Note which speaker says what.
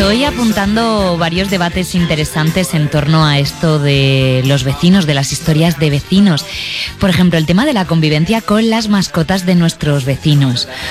Speaker 1: Estoy apuntando varios debates interesantes en torno a esto de los vecinos, de las historias de vecinos. Por ejemplo, el tema de la convivencia con las mascotas de nuestros vecinos.